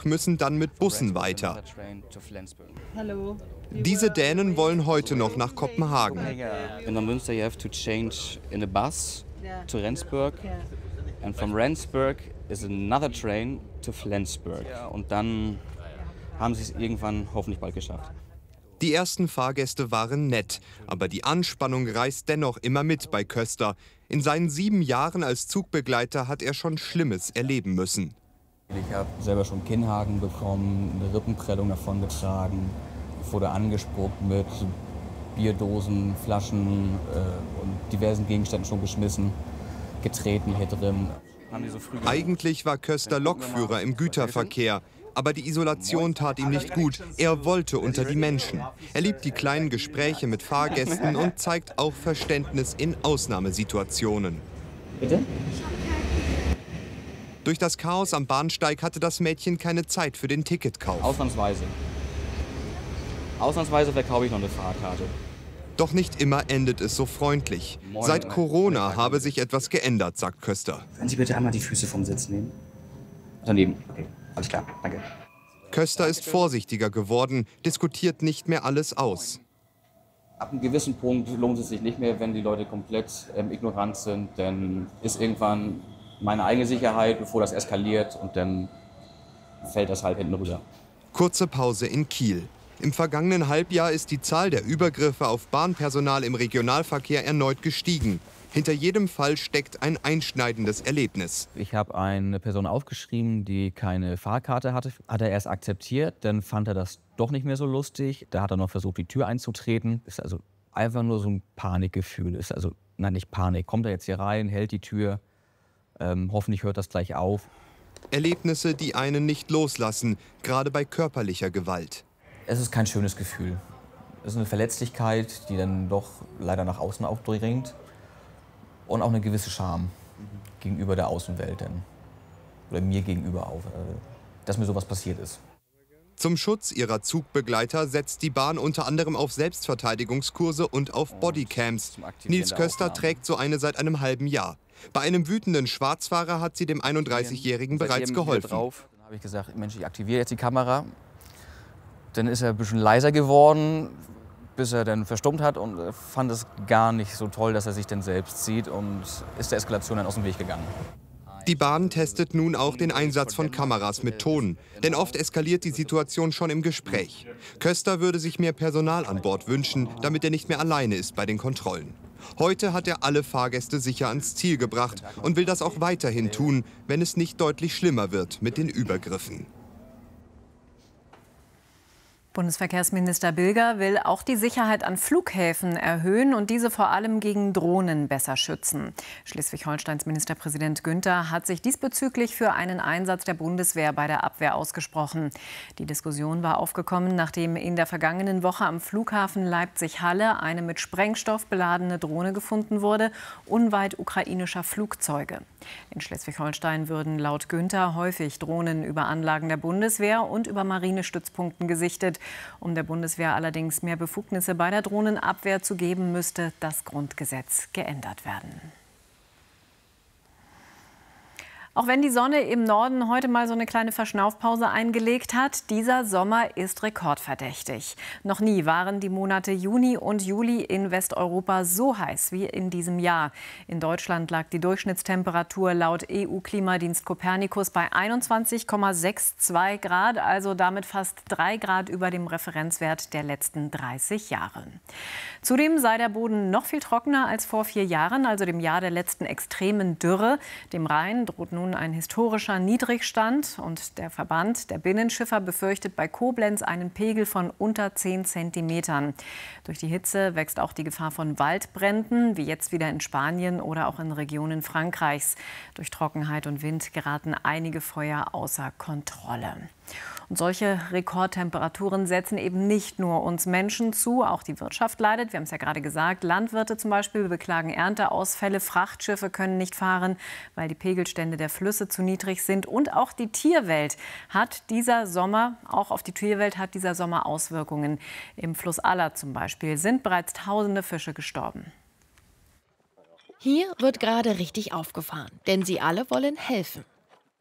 Flensburg müssen dann mit Bussen weiter. Diese Dänen wollen heute noch nach Kopenhagen. In Münster you have to change in a bus to Rendsburg. And from Rendsburg is another train to Flensburg. Und dann haben sie es irgendwann hoffentlich bald geschafft. Die ersten Fahrgäste waren nett, aber die Anspannung reißt dennoch immer mit bei Köster. In seinen 7 Jahren als Zugbegleiter hat er schon Schlimmes erleben müssen. Ich habe selber schon Kinnhaken bekommen, eine Rippenprellung davongetragen, wurde angespuckt mit Bierdosen, Flaschen und diversen Gegenständen schon geschmissen, getreten hier drin. Eigentlich war Köster Lokführer im Güterverkehr. Aber die Isolation tat ihm nicht gut. Er wollte unter die Menschen. Er liebt die kleinen Gespräche mit Fahrgästen und zeigt auch Verständnis in Ausnahmesituationen. Bitte? Durch das Chaos am Bahnsteig hatte das Mädchen keine Zeit für den Ticketkauf. Ausnahmsweise. Ausnahmsweise verkaufe ich noch eine Fahrkarte. Doch nicht immer endet es so freundlich. Seit Corona habe sich etwas geändert, sagt Köster. Können Sie bitte einmal die Füße vom Sitz nehmen? Daneben. Okay. Alles klar, danke. Köster ist vorsichtiger geworden, diskutiert nicht mehr alles aus. Ab einem gewissen Punkt lohnt es sich nicht mehr, wenn die Leute komplett ignorant sind. Dann ist irgendwann meine eigene Sicherheit, bevor das eskaliert, und dann fällt das halt hinten rüber. Kurze Pause in Kiel. Im vergangenen Halbjahr ist die Zahl der Übergriffe auf Bahnpersonal im Regionalverkehr erneut gestiegen. Hinter jedem Fall steckt ein einschneidendes Erlebnis. Ich habe eine Person aufgeschrieben, die keine Fahrkarte hatte. Hat er erst akzeptiert, dann fand er das doch nicht mehr so lustig. Da hat er noch versucht, die Tür einzutreten. Ist also einfach nur so ein Panikgefühl. Ist also, nein, nicht Panik. Kommt er jetzt hier rein, hält die Tür, hoffentlich hört das gleich auf. Erlebnisse, die einen nicht loslassen, gerade bei körperlicher Gewalt. Es ist kein schönes Gefühl. Es ist eine Verletzlichkeit, die dann doch leider nach außen aufdringt. Und auch eine gewisse Scham gegenüber der Außenwelt, oder mir gegenüber auch, dass mir sowas passiert ist. Zum Schutz ihrer Zugbegleiter setzt die Bahn unter anderem auf Selbstverteidigungskurse und auf Bodycams. Nils Köster trägt so eine seit einem halben Jahr. Bei einem wütenden Schwarzfahrer hat sie dem 31-Jährigen bereits geholfen. Dann habe ich gesagt, Mensch, ich aktiviere jetzt die Kamera. Dann ist er ein bisschen leiser geworden, bis er dann verstummt hat, und fand es gar nicht so toll, dass er sich dann selbst sieht, und ist der Eskalation dann aus dem Weg gegangen. Die Bahn testet nun auch den Einsatz von Kameras mit Ton. Denn oft eskaliert die Situation schon im Gespräch. Köster würde sich mehr Personal an Bord wünschen, damit er nicht mehr alleine ist bei den Kontrollen. Heute hat er alle Fahrgäste sicher ans Ziel gebracht und will das auch weiterhin tun, wenn es nicht deutlich schlimmer wird mit den Übergriffen. Bundesverkehrsminister Bilger will auch die Sicherheit an Flughäfen erhöhen und diese vor allem gegen Drohnen besser schützen. Schleswig-Holsteins Ministerpräsident Günther hat sich diesbezüglich für einen Einsatz der Bundeswehr bei der Abwehr ausgesprochen. Die Diskussion war aufgekommen, nachdem in der vergangenen Woche am Flughafen Leipzig-Halle eine mit Sprengstoff beladene Drohne gefunden wurde, unweit ukrainischer Flugzeuge. In Schleswig-Holstein würden laut Günther häufig Drohnen über Anlagen der Bundeswehr und über Marinestützpunkten gesichtet. Um der Bundeswehr allerdings mehr Befugnisse bei der Drohnenabwehr zu geben, müsste das Grundgesetz geändert werden. Auch wenn die Sonne im Norden heute mal so eine kleine Verschnaufpause eingelegt hat, dieser Sommer ist rekordverdächtig. Noch nie waren die Monate Juni und Juli in Westeuropa so heiß wie in diesem Jahr. In Deutschland lag die Durchschnittstemperatur laut EU-Klimadienst Copernicus bei 21,62 Grad, also damit fast 3 Grad über dem Referenzwert der letzten 30 Jahre. Zudem sei der Boden noch viel trockener als vor 4 Jahren, also dem Jahr der letzten extremen Dürre. Dem Rhein droht nun ein historischer Niedrigstand, und der Verband der Binnenschiffer befürchtet bei Koblenz einen Pegel von unter 10 Zentimetern. Durch die Hitze wächst auch die Gefahr von Waldbränden, wie jetzt wieder in Spanien oder auch in Regionen Frankreichs. Durch Trockenheit und Wind geraten einige Feuer außer Kontrolle. Und solche Rekordtemperaturen setzen eben nicht nur uns Menschen zu, auch die Wirtschaft leidet. Wir haben es ja gerade gesagt, Landwirte zum Beispiel beklagen Ernteausfälle, Frachtschiffe können nicht fahren, weil die Pegelstände der Flüsse zu niedrig sind. Und auch die Tierwelt hat dieser Sommer, Auswirkungen. Im Fluss Aller zum Beispiel sind bereits tausende Fische gestorben. Hier wird gerade richtig aufgefahren, denn sie alle wollen helfen.